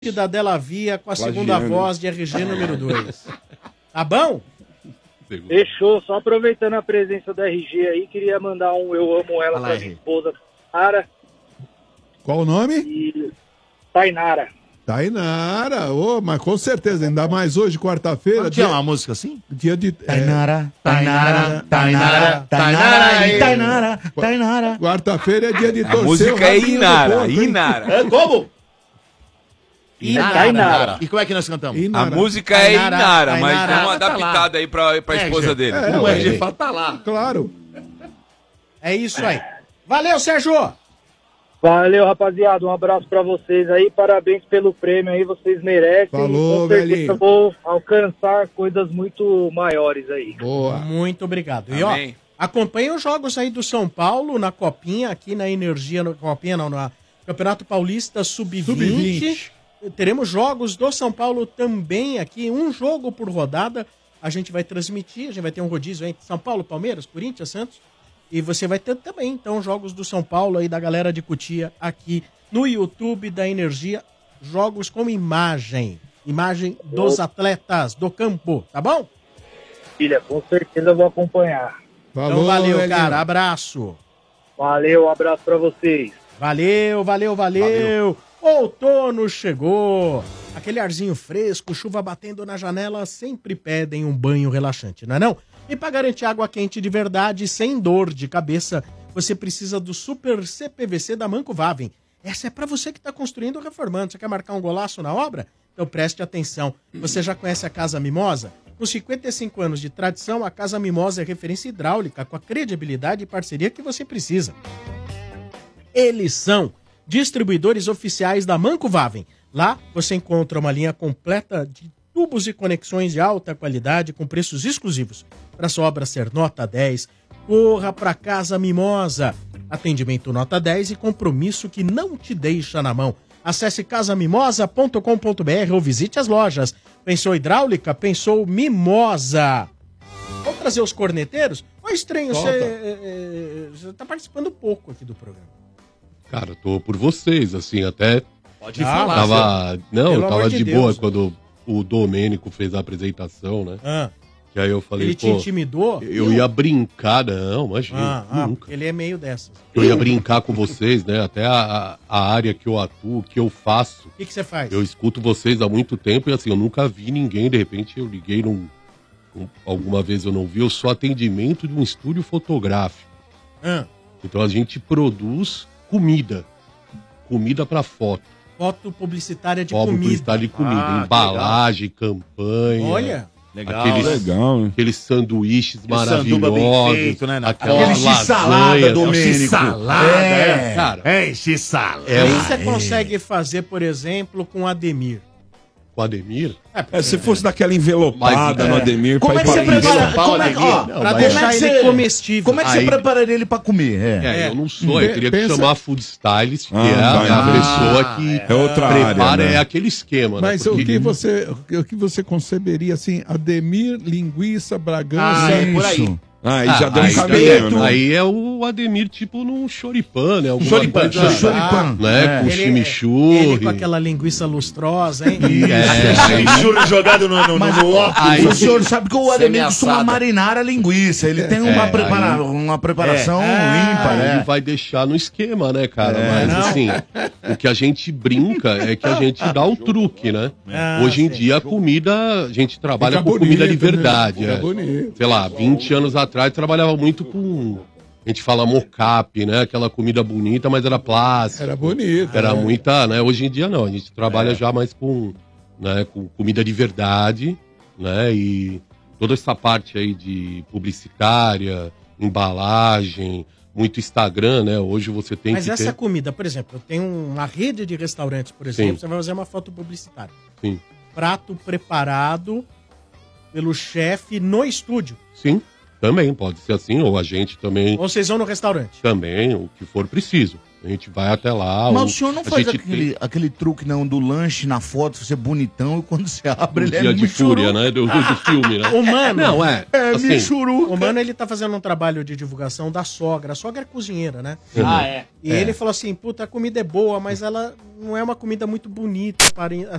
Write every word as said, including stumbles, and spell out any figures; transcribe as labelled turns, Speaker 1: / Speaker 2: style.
Speaker 1: da Della Via com a
Speaker 2: Plagiando.
Speaker 1: segunda voz de R G número dois. Tá bom?
Speaker 3: Fechou. Só aproveitando a presença da R G aí, queria mandar um eu amo ela
Speaker 1: Fala,
Speaker 3: pra
Speaker 1: R.
Speaker 3: minha esposa, Tainara.
Speaker 4: Qual o nome?
Speaker 3: E... Tainara.
Speaker 4: Tainara, ô, mas com certeza, ainda mais hoje, quarta-feira.
Speaker 5: Tinha uma música assim?
Speaker 4: Dia de.
Speaker 5: Tainara, Tainara, Tainara, Tainara, e Tainara, Tainara.
Speaker 4: Quarta-feira é dia de
Speaker 6: A
Speaker 4: torcer.
Speaker 6: música
Speaker 4: o
Speaker 6: é
Speaker 4: rabinho do
Speaker 6: Inara,
Speaker 4: porco, hein?
Speaker 6: Inara.
Speaker 5: É, como?
Speaker 1: Inara.
Speaker 3: Inara.
Speaker 5: E como é que nós cantamos?
Speaker 6: A
Speaker 4: Inara.
Speaker 6: música é
Speaker 1: Tainara,
Speaker 6: Inara, mas
Speaker 1: Tainara.
Speaker 6: deu uma
Speaker 5: Tá lá.
Speaker 6: adaptada aí pra, pra
Speaker 5: É,
Speaker 6: esposa
Speaker 5: gente.
Speaker 6: dele.
Speaker 4: É,
Speaker 5: O
Speaker 4: ué.
Speaker 5: R G fala, tá lá.
Speaker 4: Claro.
Speaker 1: É isso aí. Valeu, Sérgio!
Speaker 3: Valeu, rapaziada. Um abraço pra vocês aí. Parabéns pelo prêmio aí. Vocês merecem.
Speaker 4: Falou,
Speaker 3: Com certeza
Speaker 4: velhinho.
Speaker 3: vou alcançar coisas muito maiores aí.
Speaker 4: Boa.
Speaker 1: Muito obrigado. E ó,
Speaker 6: Amém.
Speaker 1: acompanhe os jogos aí do São Paulo na Copinha, aqui na Energia, no Copinha não, no Campeonato Paulista sub vinte.
Speaker 4: sub vinte.
Speaker 1: Teremos jogos do São Paulo também aqui, um jogo por rodada. A gente vai transmitir, a gente vai ter um rodízio entre São Paulo, Palmeiras, Corinthians, Santos. E você vai ter também, então, jogos do São Paulo aí, da galera de Cotia, aqui no YouTube da Energia. Jogos com imagem. Imagem dos atletas do campo, tá bom?
Speaker 3: Filha, com certeza vou acompanhar.
Speaker 4: Falou,
Speaker 1: Então valeu,
Speaker 4: velhinho.
Speaker 1: cara. Abraço.
Speaker 3: Valeu, um abraço pra vocês.
Speaker 1: Valeu, valeu, valeu. Outono chegou. Aquele arzinho fresco, chuva batendo na janela, sempre pedem um banho relaxante, não é não? E para garantir água quente de verdade, sem dor de cabeça, você precisa do Super C P V C da Manco Vaven. Essa é para você que está construindo ou reformando. Você quer marcar um golaço na obra? Então preste atenção. Você já conhece a Casa Mimosa? Com cinquenta e cinco anos de tradição, a Casa Mimosa é referência hidráulica com a credibilidade e parceria que você precisa. Eles são distribuidores oficiais da Manco Vaven. Lá você encontra uma linha completa de tubos e conexões de alta qualidade com preços exclusivos. Para sua obra ser nota dez, corra para Casa Mimosa. Atendimento nota dez e compromisso que não te deixa na mão. Acesse casa mimosa ponto com ponto b r ou visite as lojas. Pensou hidráulica? Pensou Mimosa. Vamos trazer os corneteiros? Ô, estranho,
Speaker 4: Solta.
Speaker 1: você está participando pouco aqui do programa.
Speaker 2: Cara, tô por vocês, assim, até
Speaker 5: Pode
Speaker 1: Ah,
Speaker 5: falar.
Speaker 2: tava. Não,
Speaker 1: Pelo
Speaker 2: eu tava
Speaker 1: amor
Speaker 2: de
Speaker 1: de
Speaker 2: boa
Speaker 1: Deus.
Speaker 2: quando o Domênico fez a apresentação, né?
Speaker 1: Ah,
Speaker 2: Que aí eu falei,
Speaker 1: ele te
Speaker 2: pô,
Speaker 1: intimidou?
Speaker 2: eu ia brincar, não, imagina,
Speaker 1: Ah, ah,
Speaker 2: nunca.
Speaker 1: porque ele é meio dessas.
Speaker 2: Eu ia brincar com vocês, né? Até a, a área que eu atuo, que eu faço.
Speaker 1: O que que você faz?
Speaker 2: Eu escuto vocês há muito tempo e assim, eu nunca vi ninguém, de repente eu liguei num. um- alguma vez eu não vi, eu sou atendimento de um estúdio fotográfico.
Speaker 1: Ah,
Speaker 2: Então a gente produz comida. Comida pra foto.
Speaker 1: foto publicitária de
Speaker 2: Foto
Speaker 1: comida.
Speaker 2: publicitária de comida.
Speaker 5: Ah,
Speaker 2: embalagem, campanha.
Speaker 1: Olha,
Speaker 5: Legal,
Speaker 2: Aqueles-
Speaker 5: né?
Speaker 4: Legal, hein?
Speaker 2: Aqueles sanduíches
Speaker 5: Aquele sanduba bem
Speaker 2: maravilhosos.
Speaker 5: feito, né, Natal?
Speaker 2: Aquela
Speaker 5: Aquele
Speaker 2: lasanha.
Speaker 5: X-salada, Domênico. É,
Speaker 2: cara.
Speaker 5: É, X-salada.
Speaker 2: É
Speaker 1: o que
Speaker 2: um-
Speaker 1: você consegue fazer, por exemplo, com o Ademir?
Speaker 2: Com o Ademir?
Speaker 4: É, se fosse daquela envelopada
Speaker 2: Mas,
Speaker 4: no
Speaker 2: é.
Speaker 4: Ademir,
Speaker 5: Como é que você
Speaker 4: pra ir pra
Speaker 5: prepara?
Speaker 4: São
Speaker 5: Como
Speaker 4: Paulo,
Speaker 5: é que, ó,
Speaker 2: Não,
Speaker 1: Pra
Speaker 2: mas-
Speaker 1: deixar
Speaker 5: como é que
Speaker 1: ele
Speaker 5: você-
Speaker 1: comestível.
Speaker 5: Como é que você
Speaker 2: Aí-
Speaker 5: prepararia ele pra comer? É.
Speaker 2: É,
Speaker 1: É.
Speaker 2: eu não sou, eu teria que
Speaker 4: Pensa-
Speaker 2: chamar a Food Stylist, que
Speaker 4: Ah,
Speaker 2: é a,
Speaker 4: tá,
Speaker 2: a
Speaker 4: entendi.
Speaker 2: pessoa que
Speaker 4: É outra
Speaker 2: prepara,
Speaker 4: área, né?
Speaker 2: é aquele esquema,
Speaker 4: Mas
Speaker 2: né?
Speaker 4: o
Speaker 2: Porque-
Speaker 4: que você, o que você conceberia assim, Ademir, linguiça, Bragança,
Speaker 5: Ah, é por aí.
Speaker 4: isso. Ah, aí
Speaker 2: Ah,
Speaker 4: já deu um
Speaker 2: aí,
Speaker 4: caminho, né?
Speaker 2: aí é o Ademir, tipo, num choripan, né? Alguma
Speaker 5: Choripan,
Speaker 2: coisa,
Speaker 5: choripan.
Speaker 2: né?
Speaker 5: É.
Speaker 2: Com
Speaker 1: Ele-
Speaker 2: chimichurri.
Speaker 1: Ele com aquela linguiça lustrosa, hein?
Speaker 2: É,
Speaker 5: Juro jogado no, no,
Speaker 7: Mas
Speaker 5: no óculos.
Speaker 2: aí-
Speaker 7: o senhor sabe que o Ademir costuma
Speaker 5: Semi-assada.
Speaker 7: marinar a linguiça. Ele tem uma,
Speaker 2: É,
Speaker 7: prepara-
Speaker 2: aí-
Speaker 7: uma preparação
Speaker 1: É.
Speaker 7: ímpar,
Speaker 2: Aí
Speaker 7: né?
Speaker 2: vai deixar no esquema, né, cara?
Speaker 7: É,
Speaker 2: Mas
Speaker 1: não.
Speaker 2: assim, o que a gente brinca é que a gente dá o truque, né?
Speaker 1: Ah,
Speaker 2: Hoje em
Speaker 1: sei.
Speaker 2: dia a comida, a gente trabalha
Speaker 4: Fica
Speaker 2: com
Speaker 4: bonito,
Speaker 2: comida de
Speaker 4: né?
Speaker 2: verdade.
Speaker 4: Fica
Speaker 2: é.
Speaker 4: bonito.
Speaker 2: Sei lá, vinte anos atrás trabalhava muito com, a gente fala mocap, né? Aquela comida bonita, mas era plástico.
Speaker 4: Era bonito.
Speaker 2: Era
Speaker 4: né?
Speaker 2: muita, né? Hoje em dia não, a gente trabalha já mais com, né, com comida de verdade, né? E toda essa parte aí de publicitária, embalagem, muito Instagram, né? Hoje você tem
Speaker 1: Mas
Speaker 2: que
Speaker 1: essa
Speaker 2: ter...
Speaker 1: comida, por exemplo, eu tenho uma rede de restaurantes, por exemplo,
Speaker 2: Sim.
Speaker 1: você vai fazer uma foto publicitária.
Speaker 2: Sim.
Speaker 1: Prato preparado pelo chefe no estúdio.
Speaker 2: Sim, também pode ser assim, ou a gente também,
Speaker 1: Ou vocês vão no restaurante.
Speaker 2: também, o que for preciso. A gente vai até lá.
Speaker 7: Mas o senhor não
Speaker 2: a
Speaker 7: faz
Speaker 2: gente
Speaker 7: aquele,
Speaker 2: tem
Speaker 7: aquele truque não do lanche na foto, você bonitão, e quando você abre
Speaker 2: um
Speaker 7: ele é
Speaker 2: dia de
Speaker 7: michuruca.
Speaker 2: fúria, né? Do, do filme, né?
Speaker 1: O Mano...
Speaker 2: Não, é.
Speaker 7: É
Speaker 2: assim,
Speaker 7: michuruca.
Speaker 1: O Mano, ele tá fazendo um trabalho de divulgação da sogra. A sogra é cozinheira, né?
Speaker 6: Ah, é.
Speaker 1: E ele falou assim, puta, a comida é boa, mas ela não é uma comida muito bonita para